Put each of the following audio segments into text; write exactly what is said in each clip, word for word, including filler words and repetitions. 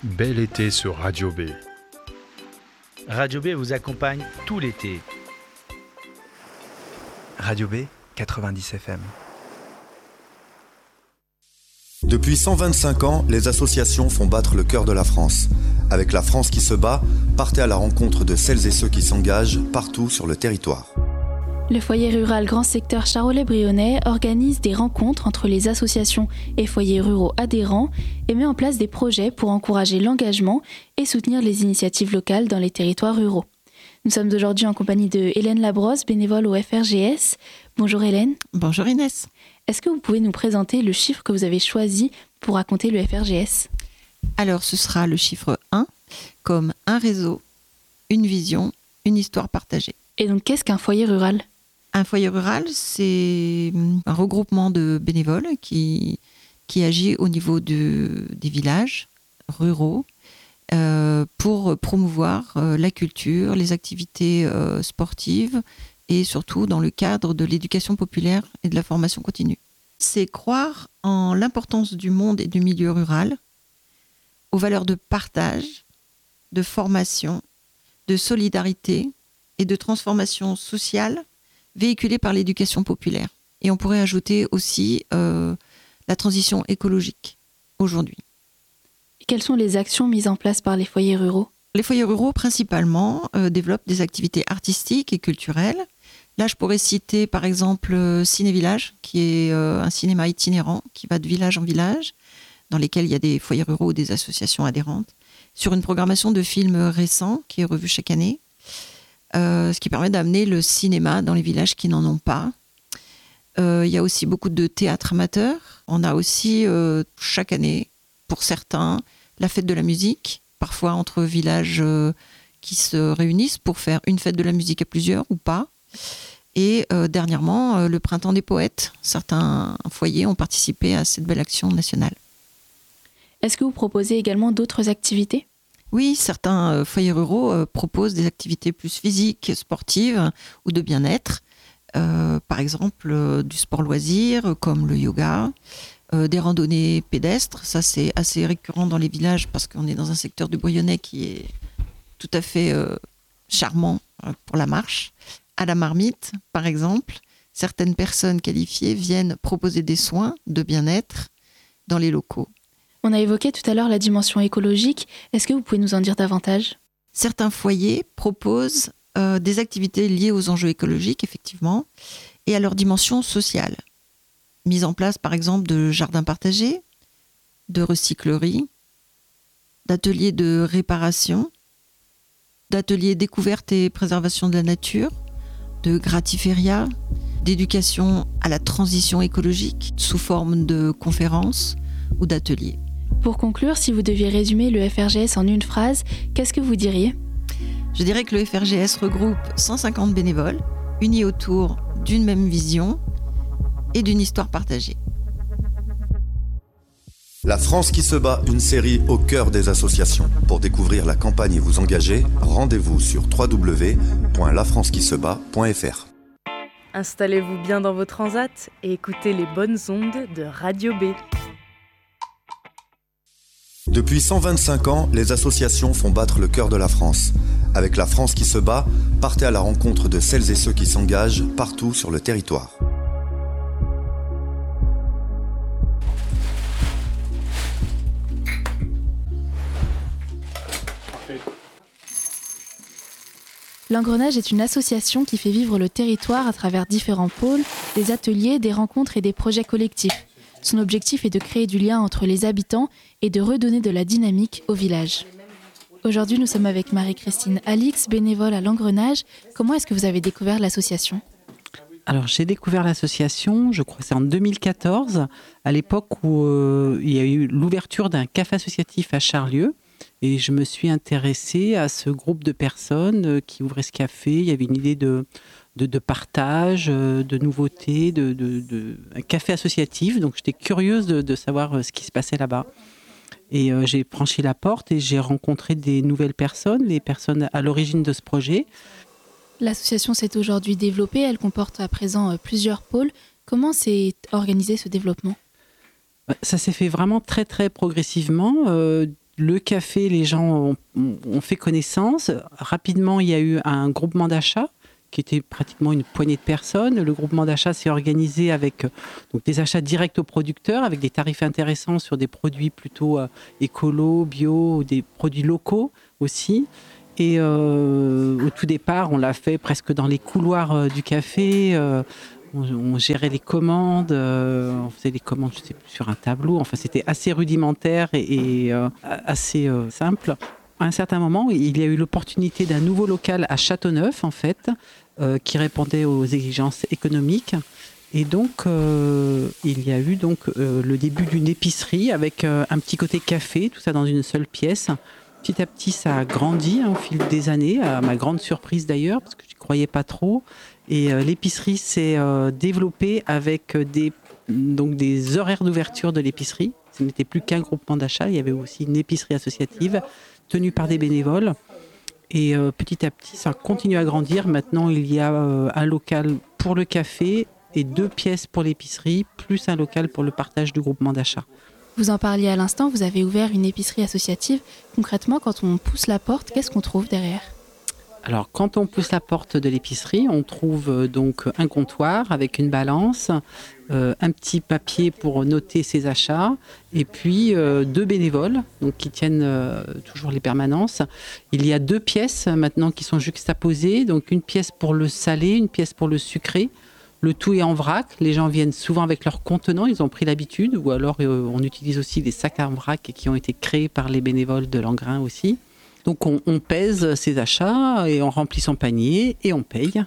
Bel été sur Radio B. Radio B vous accompagne tout l'été. Radio B, quatre-vingt-dix F M. Depuis cent vingt-cinq ans, les associations font battre le cœur de la France. Avec La France qui se bat, partez à la rencontre de celles et ceux qui s'engagent partout sur le territoire. Le foyer rural Grand Secteur Charolais-Brionnais organise des rencontres entre les associations et foyers ruraux adhérents et met en place des projets pour encourager l'engagement et soutenir les initiatives locales dans les territoires ruraux. Nous sommes aujourd'hui en compagnie de Hélène Labrosse, bénévole au F R G S. Bonjour Hélène. Bonjour Inès. Est-ce que vous pouvez nous présenter le chiffre que vous avez choisi pour raconter le F R G S ? Alors ce sera le chiffre un, comme un réseau, une vision, une histoire partagée. Et donc qu'est-ce qu'un foyer rural ? Un foyer rural, c'est un regroupement de bénévoles qui, qui agit au niveau de, des villages ruraux euh, pour promouvoir euh, la culture, les activités euh, sportives et surtout dans le cadre de l'éducation populaire et de la formation continue. C'est croire en l'importance du monde et du milieu rural, aux valeurs de partage, de formation, de solidarité et de transformation sociale véhiculée par l'éducation populaire. Et on pourrait ajouter aussi euh, la transition écologique aujourd'hui. Et quelles sont les actions mises en place par les foyers ruraux ? Les foyers ruraux, principalement, euh, développent des activités artistiques et culturelles. Là, je pourrais citer, par exemple, Ciné-Village, qui est euh, un cinéma itinérant qui va de village en village, dans lesquels il y a des foyers ruraux ou des associations adhérentes, sur une programmation de films récents qui est revue chaque année. Euh, ce qui permet d'amener le cinéma dans les villages qui n'en ont pas. Euh, il y a aussi beaucoup de théâtre amateur. On a aussi, euh, chaque année, pour certains, la fête de la musique, parfois entre villages euh, qui se réunissent pour faire une fête de la musique à plusieurs ou pas. Et euh, dernièrement, euh, le printemps des poètes. Certains foyers ont participé à cette belle action nationale. Est-ce que vous proposez également d'autres activités ? Oui, certains euh, foyers ruraux euh, proposent des activités plus physiques, sportives ou de bien-être. Euh, par exemple, euh, du sport loisir euh, comme le yoga, euh, des randonnées pédestres. Ça, c'est assez récurrent dans les villages parce qu'on est dans un secteur du Brionnais qui est tout à fait euh, charmant euh, pour la marche. À la marmite, par exemple, certaines personnes qualifiées viennent proposer des soins de bien-être dans les locaux. On a évoqué tout à l'heure la dimension écologique. Est-ce que vous pouvez nous en dire davantage ? Certains foyers proposent euh, des activités liées aux enjeux écologiques, effectivement, et à leur dimension sociale. Mise en place, par exemple, de jardins partagés, de recycleries, d'ateliers de réparation, d'ateliers découverte et préservation de la nature, de gratiférias, d'éducation à la transition écologique sous forme de conférences ou d'ateliers. Pour conclure, si vous deviez résumer le F R G S en une phrase, qu'est-ce que vous diriez ? Je dirais que le F R G S regroupe cent cinquante bénévoles, unis autour d'une même vision et d'une histoire partagée. La France qui se bat, une série au cœur des associations. Pour découvrir la campagne et vous engager, rendez-vous sur w w w point la france qui se bat point f r. Installez-vous bien dans vos transats et écoutez les bonnes ondes de Radio B. Depuis cent vingt-cinq ans, les associations font battre le cœur de la France. Avec La France qui se bat, partez à la rencontre de celles et ceux qui s'engagent partout sur le territoire. L'Engrenage est une association qui fait vivre le territoire à travers différents pôles, des ateliers, des rencontres et des projets collectifs. Son objectif est de créer du lien entre les habitants et de redonner de la dynamique au village. Aujourd'hui, nous sommes avec Marie-Christine Alix, bénévole à l'Engrenage. Comment est-ce que vous avez découvert l'association ? Alors, j'ai découvert l'association, je crois que c'est en deux mille quatorze, à l'époque où euh, il y a eu l'ouverture d'un café associatif à Charlieu. Et je me suis intéressée à ce groupe de personnes qui ouvraient ce café. Il y avait une idée de, de, de partage, de nouveauté, de, de, de, un café associatif. Donc j'étais curieuse de, de savoir ce qui se passait là-bas. Et euh, j'ai franchi la porte et j'ai rencontré des nouvelles personnes, les personnes à l'origine de ce projet. L'association s'est aujourd'hui développée. Elle comporte à présent plusieurs pôles. Comment s'est organisé ce développement ? Ça s'est fait vraiment très très progressivement. Euh, le café, les gens ont, ont fait connaissance. Rapidement, il y a eu un groupement d'achat qui était pratiquement une poignée de personnes. Le groupement d'achat s'est organisé avec donc, des achats directs aux producteurs, avec des tarifs intéressants sur des produits plutôt euh, écolo, bio, des produits locaux aussi. Et euh, au tout départ, on l'a fait presque dans les couloirs euh, du café. Euh, on, on gérait les commandes, euh, on faisait les commandes, je sais plus, sur un tableau. Enfin, c'était assez rudimentaire et, et euh, assez euh, simple. À un certain moment, il y a eu l'opportunité d'un nouveau local à Châteauneuf, en fait, euh, qui répondait aux exigences économiques. Et donc, euh, il y a eu donc euh, le début d'une épicerie avec euh, un petit côté café, tout ça dans une seule pièce. Petit à petit, ça a grandi hein, au fil des années, à ma grande surprise d'ailleurs, parce que je n'y croyais pas trop. Et euh, l'épicerie s'est euh, développée avec des, donc des horaires d'ouverture de l'épicerie. Ce n'était plus qu'un groupement d'achat, il y avait aussi une épicerie associative tenue par des bénévoles. Et euh, petit à petit, ça continue à grandir. Maintenant, il y a euh, un local pour le café et deux pièces pour l'épicerie, plus un local pour le partage du groupement d'achat. Vous en parliez à l'instant, vous avez ouvert une épicerie associative. Concrètement, quand on pousse la porte, qu'est-ce qu'on trouve derrière ? Alors, quand on pousse la porte de l'épicerie, on trouve donc un comptoir avec une balance, euh, un petit papier pour noter ses achats, et puis euh, deux bénévoles donc, qui tiennent euh, toujours les permanences. Il y a deux pièces maintenant qui sont juxtaposées, donc une pièce pour le salé, une pièce pour le sucré. Le tout est en vrac. Les gens viennent souvent avec leurs contenants, ils ont pris l'habitude, ou alors euh, on utilise aussi des sacs en vrac qui ont été créés par les bénévoles de Langrain aussi. Donc on, on pèse ses achats et on remplit son panier et on paye.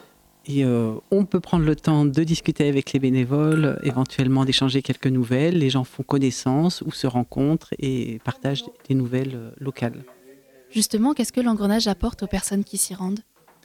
Et euh, on peut prendre le temps de discuter avec les bénévoles, éventuellement d'échanger quelques nouvelles. Les gens font connaissance ou se rencontrent et partagent des nouvelles euh, locales. Justement, qu'est-ce que l'engrenage apporte aux personnes qui s'y rendent ?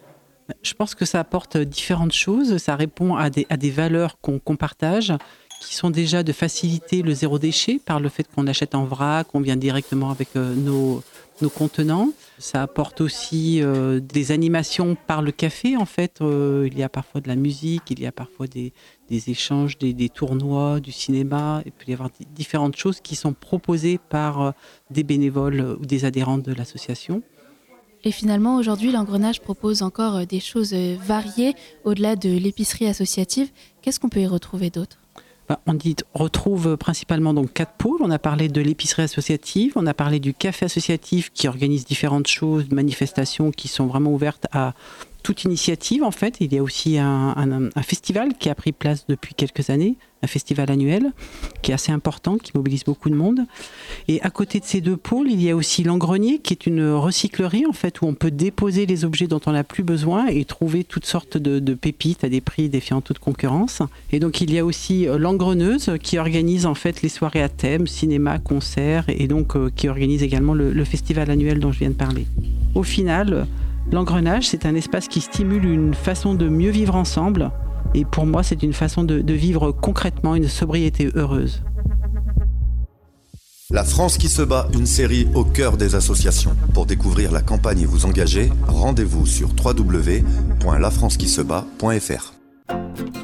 Je pense que ça apporte différentes choses. Ça répond à des, à des valeurs qu'on, qu'on partage, qui sont déjà de faciliter le zéro déchet par le fait qu'on achète en vrac, qu'on vient directement avec euh, nos, nos contenants. Ça apporte aussi euh, des animations par le café. En fait, euh, il y a parfois de la musique, il y a parfois des, des échanges, des, des tournois, du cinéma. Il peut y avoir d- différentes choses qui sont proposées par euh, des bénévoles ou des adhérents de l'association. Et finalement, aujourd'hui, l'engrenage propose encore des choses variées au-delà de l'épicerie associative. Qu'est-ce qu'on peut y retrouver d'autre ? On dit, retrouve principalement donc quatre pôles. On a parlé de l'épicerie associative, on a parlé du café associatif qui organise différentes choses, manifestations qui sont vraiment ouvertes à toute initiative en fait. Il y a aussi un, un, un festival qui a pris place depuis quelques années, un festival annuel qui est assez important, qui mobilise beaucoup de monde. Et à côté de ces deux pôles, il y a aussi l'engrenier qui est une recyclerie en fait où on peut déposer les objets dont on n'a plus besoin et trouver toutes sortes de, de pépites à des prix défiant toute concurrence. Et donc il y a aussi l'engreneuse qui organise en fait les soirées à thème, cinéma, concerts et donc euh, qui organise également le, le festival annuel dont je viens de parler. Au final, l'engrenage, c'est un espace qui stimule une façon de mieux vivre ensemble. Et pour moi, c'est une façon de, de vivre concrètement une sobriété heureuse. La France qui se bat, une série au cœur des associations. Pour découvrir la campagne et vous engager, rendez-vous sur w w w point la france qui se bat point f r.